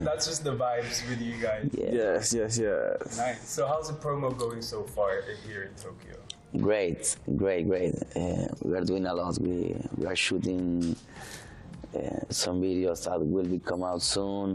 That's just the vibes with you guys. Yeah. Yes, yes, yes. Nice. So how's the promo going so far here in Tokyo? Great, great, great. We are doing a lot. We are shooting some videos that will be come out soon,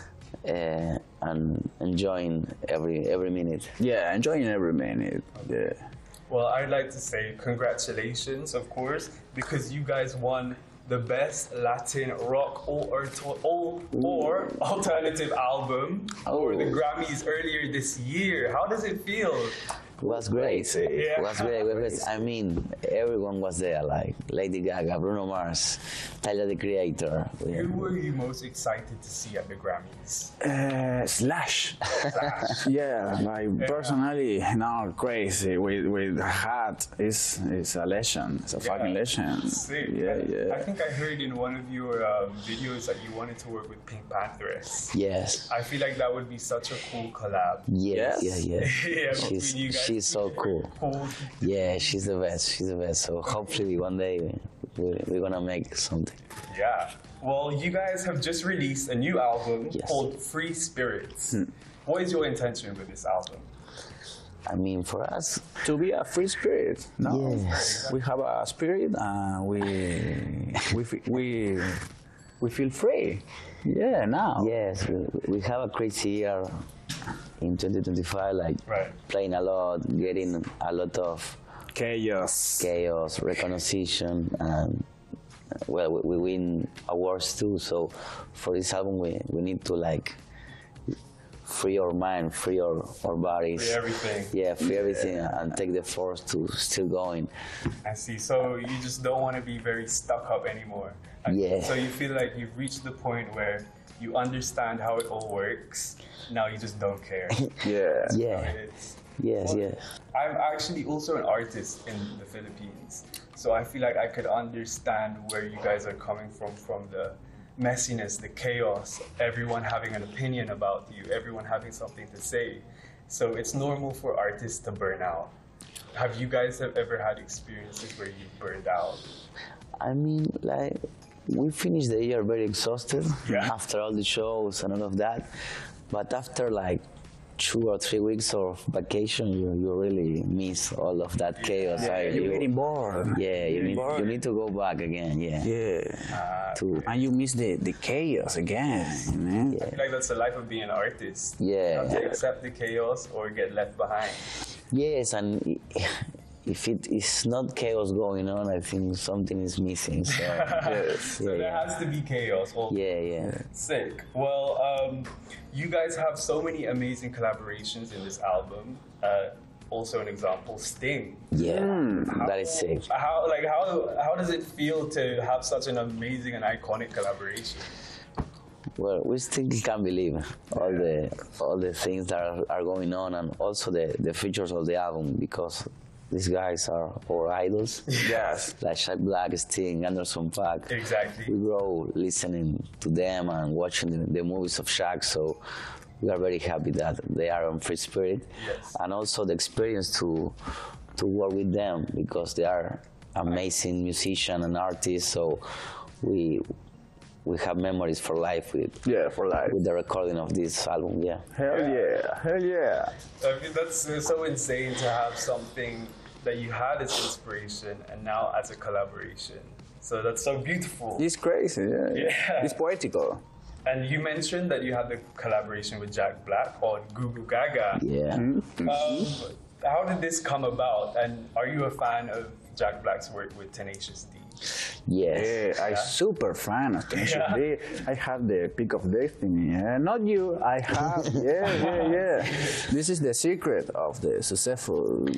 and enjoying every minute. Yeah, enjoying every minute. Yeah. Well, I'd like to say congratulations, of course, because you guys won the best Latin rock or alternative album for the Grammys earlier this year. How does it feel? It was great. Yeah. It was great. I mean, everyone was there, like Lady Gaga, Bruno Mars, Tyler the Creator. Who were you most excited to see at the Grammys? Slash. Yeah, like personally, now crazy with Hat is a legend. It's a fucking legend. Sick. Yeah, yeah. I think I heard in one of your videos that you wanted to work with Pink Pantheress. Yes. I feel like that would be such a cool collab. Yes. Yes. Yeah, between you guys. She's so cool. Yeah, she's the best. She's the best. So hopefully one day we're gonna make something. Yeah. Well, you guys have just released a new album Yes. called Free Spirits. What is your intention with this album? I mean, for us, To be a free spirit. No, Yes. we have a spirit and we feel free. Yeah, now. yes, we have a crazy year in 2025, like Right. playing a lot, getting a lot of Chaos. chaos, recognition, and well, we win awards too. So for this album, we need to like free our mind, free our bodies. Free everything. Yeah, free everything, and take the force to still going. I see. So you just don't want to be very stuck up anymore. Yeah. So you feel like you've reached the point where you understand how it all works. Now you just don't care. Yeah. Yeah. How it is. Yes, Well, yes. I'm actually also an artist in the Philippines, so I feel like I could understand where you guys are coming from the messiness, the chaos, everyone having an opinion about you, everyone having something to say. So it's normal for artists to burn out. Have you guys ever had experiences where you burned out? I mean, like, we finished the year very exhausted Yeah. after all the shows and all of that. But after like 2 or 3 weeks of vacation, you really miss all of that chaos. You're getting bored. Yeah, you need to go back again. Yeah. Yeah. To, And you miss the chaos again, man. I feel like that's the life of being an artist. Yeah. You have to accept the chaos or get left behind. yes, and if it is not chaos going on, I think something is missing. So, Yes. So there has to be chaos. yeah, yeah. Sick. Well, you guys have so many amazing collaborations in this album. Also, an example, Sting. Yeah, that is sick. How does it feel to have such an amazing and iconic collaboration? Well, we still can't believe all the things that are going on, and also the features of the album, because these guys are our idols. Yes. Like Jack Black, Sting, Anderson .Paak. Exactly. We grow listening to them and watching the movies of Shaq, so we are very happy that they are on Free Spirit. Yes. And also the experience to work with them, because they are amazing musicians and artists, so we have memories for life Yeah, for life. with the recording of this album. Yeah. Hell yeah. Hell yeah. I mean, that's so insane to have something that you had as inspiration and now as a collaboration. So that's so beautiful. It's crazy. Yeah. Yeah. It's poetical. And you mentioned that you had the collaboration with Jack Black on Goo Goo Gaga. Yeah. How did this come about? And are you a fan of Jack Black's work with Tenacious D? Yes. Yeah, I'm super fan of Tenacious D. I have the Pick of Destiny. Not you, I have. Yeah. This is the secret of the successful.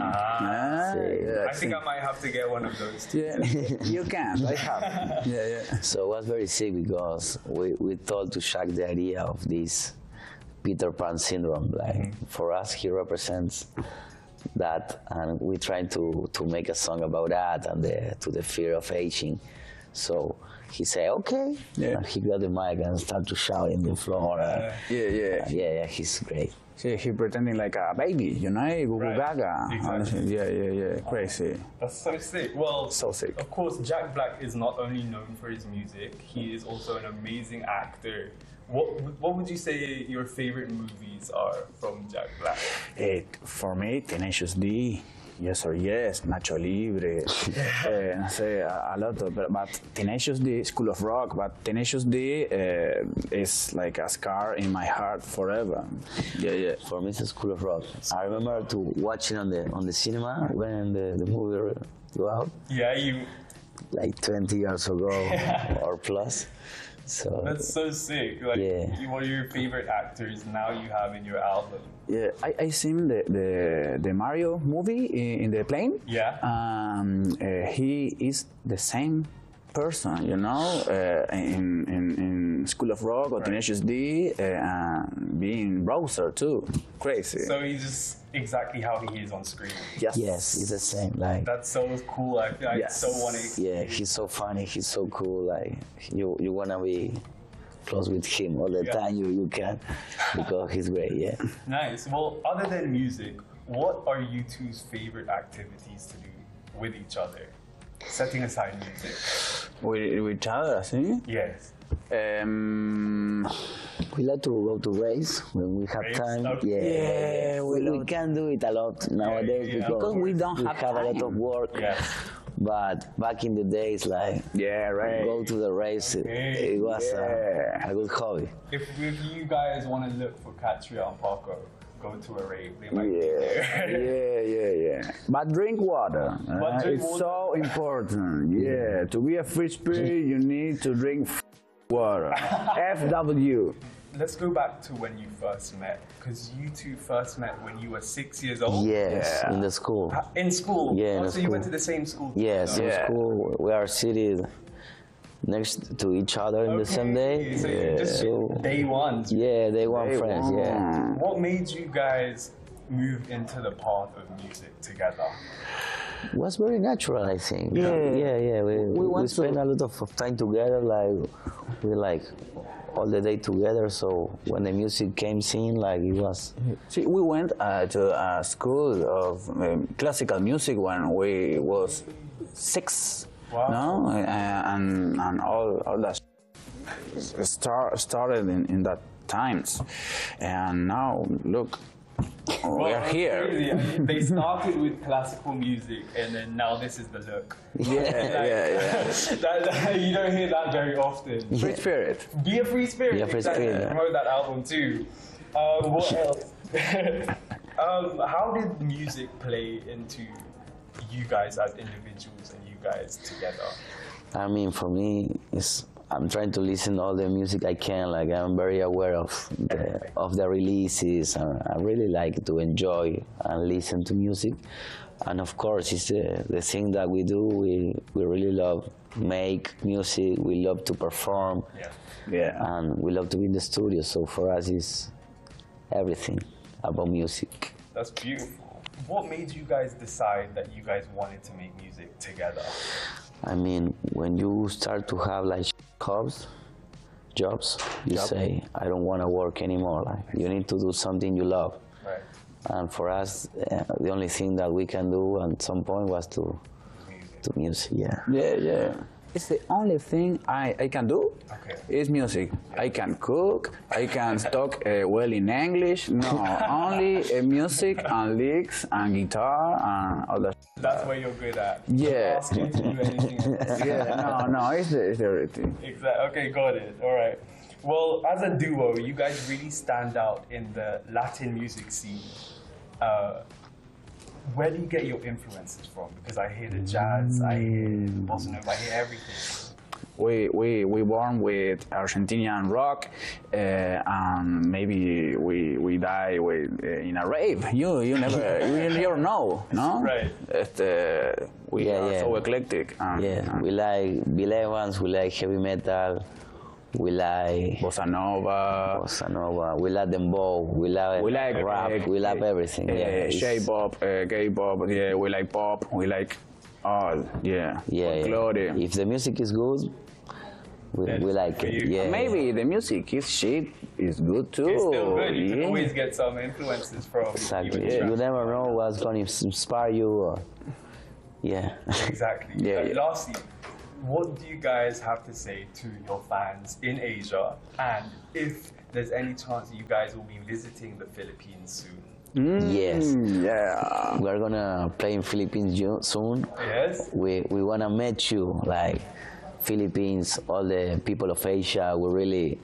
I think I might have to get one of those too. Yeah, you can. I have. Yeah. So it was very sick, because we told to Shaq the idea of this Peter Pan syndrome. Like, for us, he represents that, and we tried to make a song about that and to the fear of aging. So he said, okay. Yeah. And he got the mic and started to shout in the floor. Yeah. He's great. See, he pretending like a baby, you know, Goo Goo Right. Gaga. Exactly. Yeah. Crazy. That's so sick. Well, So sick. Of course, Jack Black is not only known for his music, he is also an amazing actor. What would you say your favorite movies are from Jack Black? For me, Tenacious D, yes or yes, Nacho Libre, no sé, a lot of, but Tenacious D, School of Rock, but Tenacious D is like a scar in my heart forever. Yeah, yeah. For me, it's a School of Rock. I remember to watching on the cinema when the movie go out, Yeah, you. like 20 years ago or plus. So That's so sick. Like, Yeah. one of your favorite actors now you have in your album. Yeah, I seen the Mario movie in the plane. Yeah. He is the same person, you know, in School of Rock or Tenacious D, and being Browser too. Crazy. So he's just exactly how he is on screen. yes, it's the same. Like That's so cool. I feel like Yes. so want to. yeah, he's so funny. He's so cool. Like you wanna be close with him all the Yeah. time. You can because he's great. Yeah. Nice. Well, other than music, what are you two's favorite activities to do with each other? Setting aside music. With each other, see? Yes. We like to go to race when we have Race? time. Okay. Yeah, we love- can't do it a lot nowadays yeah. because we don't have a lot time. of work. Yes. But back in the days, like Yeah, right. go to the race, Okay. it was Yeah. a good hobby. If you guys want to look for Katria and Paco, go to a rave. They might be Yeah, there. yeah. But drink water. drink It's water. so important. Yeah, to be a free spirit, you need to drink water. FW. Let's go back to when you first met, because you two first met when you were 6 years old. Yes, Yeah. in the school. In school. Yeah, in Oh, the so you went to school. the same school. Yes, together. in Yeah. school we are seated next to each other in the same day. So you're just So day ones. yeah, they want Day friends. Yeah. one. What made you guys move into the path of music together? Was very natural, I think. Yeah. yeah. We want spent a lot of time together. Like we like all the day together. So when the music came in, like it was. See, we went to a school of classical music when we was 6. Wow. No, and all that started in that times, and now look, we are that's here. crazy. I mean, they started with classical music, and then now this is the look. Yeah. You don't hear that very often. Free spirit. Be a free spirit. Be a free exactly. spirit, yeah. Promote that album too. What else? How did music play into you guys as individuals and you guys together? I mean, for me, I'm trying to listen all the music I can. Like I'm very aware of the releases, and I really like to enjoy and listen to music. And of course, it's the thing that we do. We really love make music. We love to perform, Yeah. and we love to be in the studio. So for us, it's everything about music. That's beautiful. What made you guys decide that you guys wanted to make music together? I mean, when you start to have like jobs, you say, I don't want to work anymore. Like you need to do something you love. Right. And for us, the only thing that we can do at some point was to music. Yeah. Yeah. It's the only thing I can do. Okay. Is music. I can cook. I can talk well in English. No, only music and lyrics and guitar and all that. That's what you're good at. Yeah. Ask you to do anything else. Yeah, no, it's everything. Exactly. Okay, got it. All right. Well, as a duo, you guys really stand out in the Latin music scene. Where do you get your influences from? Because I hear the jazz, I hear the bossa nova, I hear everything. We born with Argentinian rock, and maybe we die with in a rave. You never know, no? Right. We Yeah, are yeah. so eclectic. Yeah. We like Bill Evans. We like heavy metal. We like Bossa Nova. bossa nova. We like dembow. We like rap. We love everything. Yeah. J-pop, K-pop. Yeah, we like pop. We like all. Yeah. Yeah. Folklore. If the music is good, we like it. you. Yeah. Maybe the music is shit is good too. It's still good. You can Yeah. always get some influences from Exactly. even You trap. never know what's going to inspire you. Or, yeah. Exactly. Yeah, yeah. Lastly, what do you guys have to say to your fans in Asia? And if there's any chance you guys will be visiting the Philippines soon? Yes. Yeah. We're gonna play in Philippines soon. Yes? We wanna meet you, like Philippines, all the people of Asia. We really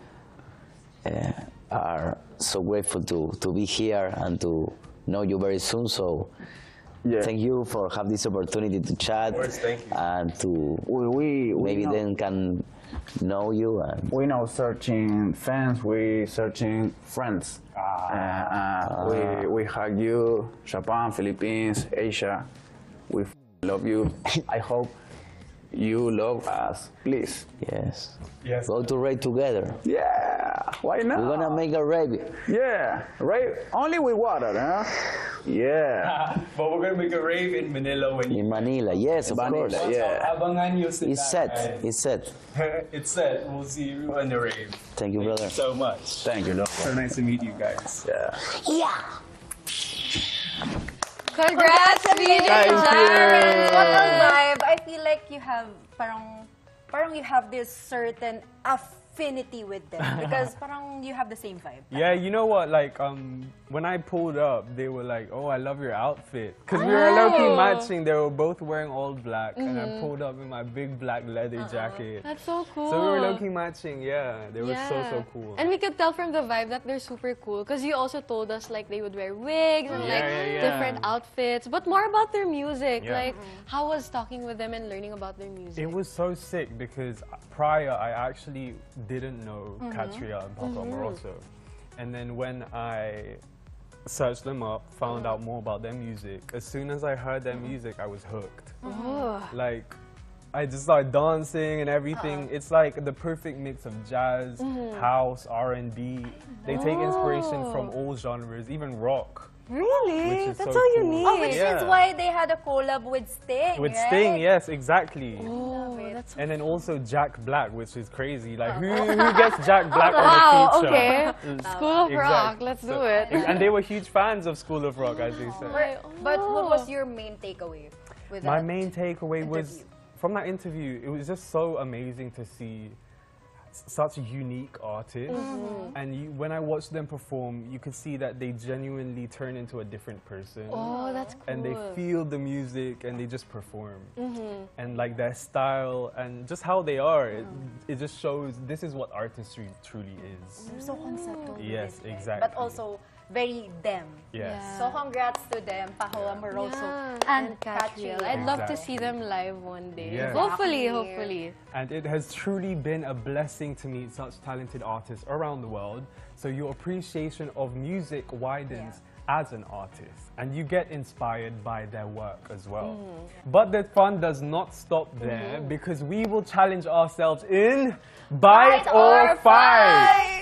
are so grateful to be here and to know you very soon. So Yeah. thank you for have this opportunity to chat Of course, thank you. and to We maybe know, then can know you. And we now searching fans. We searching friends. We hug you, Japan, Philippines, Asia. We love you. I hope you love us, please. yes, Yes. go to rave together. Yeah, why not? We're gonna make a rave Yeah, right. Only with water, huh? Yeah. But we're gonna make a rave in Manila when in Manila. Yes, of Manila, course. yeah. Abangan nyo sila, It's set. guys. It's set. It's set. We'll see you on the rave. Thank you, brother. So much. Thank you, Lord. So nice to meet you guys. Yeah. Congrats, Phoenix Thank Giants! you. What a vibe! I feel like you have parang you have this certain affinity with them because parang you have the same vibe. Yeah, you know what? Like, when I pulled up, they were like, "Oh, I love your outfit," because we were low-key matching. They were both wearing all black, and I pulled up in my big black leather jacket. That's so cool. So we were low-key matching. Yeah, they were so cool. And we could tell from the vibe that they're super cool because you also told us like they would wear wigs and like different outfits. But more about their music. Yeah. Like, how was talking with them and learning about their music? It was so sick because prior I actually didn't know Katria and Papa Amoroso. And then when I searched them up, found out more about their music, as soon as I heard their music, I was hooked. Like, I just started dancing and everything. It's like the perfect mix of jazz, house, R&B. They take inspiration from all genres, even rock. Really? Which is That's so so cool. unique. Oh, which Yeah. is why they had a collab with Sting, With right? Sting, yes, exactly. Oh, that's And then also Jack Black, which is crazy. Like, who gets Jack Black on wow. a feature? Okay. School of Rock. Exactly. Let's do So- it. And they were huge fans of School of Rock, as they said. But what was your main takeaway with My that? main takeaway was, interview? from that interview, it was just so amazing to see such unique artists. And when I watched them perform, you could see that they genuinely turn into a different person. Oh, that's cool. And they feel the music and they just perform. And like their style and just how they are, it just shows this is what artistry truly is. They're so conceptual. with Yes, it, right? exactly. But also very them. Yes. So congrats to them, Paho Amoroso Yeah. and Catriel. Catriel. I'd love to Exactly. see them live one day. Yeah. Hopefully, Exactly. hopefully. And it has truly been a blessing to meet such talented artists around the world. So your appreciation of music widens as an artist, and you get inspired by their work as well. But the fun does not stop there because we will challenge ourselves in Bite or Fight.